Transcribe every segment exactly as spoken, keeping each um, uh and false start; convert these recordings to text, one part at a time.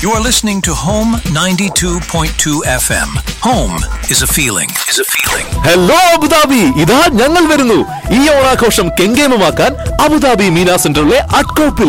You are listening to Home ninety-two point two F M. Home is a feeling. Is a feeling. Hello Abu Dhabi. ഇതാ ഞങ്ങൾ വരുന്നു. ഈ ഓണാഘോഷം കെങ്കേമമാക്കാൻ Abu Dhabi Meena സെന്ററിലെ അട്കോപ്പിൽ.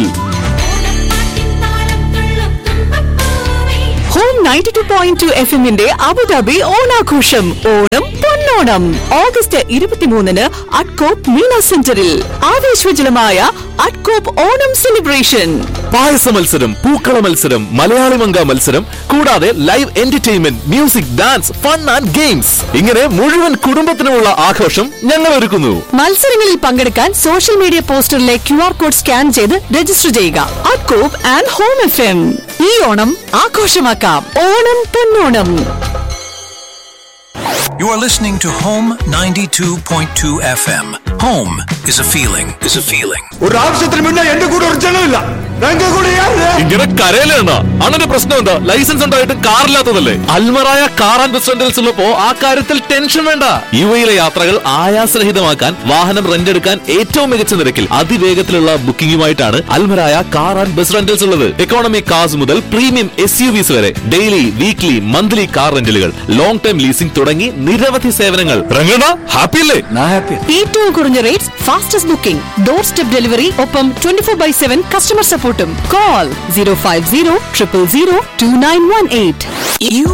Home ninety-two point two F M ന്റെ Abu Dhabi ഓണാഘോഷം ഓണം പൊന്നോണം August ഇരുപത്തിമൂന്നിന് അട്കോപ്പ് മീന സെന്ററിൽ ആവേശോജ്വലമായ അട്കോപ്പ് ഓണം സെലിബ്രേഷൻ. പായസ മത്സരം, പൂക്കള മത്സരം, മലയാളി മങ്ക മത്സരം, കൂടാതെ live entertainment, music, dance, fun and games, ഇങ്ങനെ മുഴുവൻ കുടുംബത്തിനുമുള്ള ആഘോഷം ഞങ്ങൾ ഒരുക്കുന്നു. മത്സരങ്ങളിൽ പങ്കെടുക്കാൻ social media പോസ്റ്ററിലെ Q R code scan ചെയ്ത് രജിസ്റ്റർ ചെയ്യുക. അട്കോപ്പ് ആൻഡ് ഹോം എഫ് എം. ഈ ഓണം ആഘോഷമാക്കാം. ഓണം പൊന്നോണം. You are listening to Home ninety-two point two F M. Home is a feeling. Is a feeling. ഒരു ആവശ്യത്തിന് മുന്നേ എന്റെ കൂടെ ഒരു ജനമില്ല. ഇങ്ങനെ കരയിലാണ് അണ്ണന്റെ പ്രശ്നം എന്താ? ലൈസൻസ് ഉണ്ടായിട്ട് കാറില്ലാത്തതല്ലേ? Almarai car and bus rentals ഉള്ളപ്പോ ആ കാര്യത്തിൽ ടെൻഷൻ വേണ്ട. യു എയിലെ യാത്രകൾ ആയാസരഹിതമാക്കാൻ വാഹനം റെന്റ് എടുക്കാൻ ഏറ്റവും മികച്ച നിരക്കിൽ അതിവേഗത്തിലുള്ള ബുക്കിംഗുമായിട്ടാണ് Almarai car and bus rentals ഉള്ളത്. എക്കോണമി കാർസ് മുതൽ പ്രീമിയം എസ് യു വിസ് വരെ daily, weekly, monthly car റെന്റലുകൾ, long time leasing തുടങ്ങി നിരവധി സേവനങ്ങൾ. രംഗണ ഹാപ്പി അല്ലേ? ഏറ്റവും കുറഞ്ഞ rates, fastest booking, door step delivery, ഒപ്പം twenty four by seven customer സപ്പോർട്ടും. Call zero five zero triple zero two nine one eight. You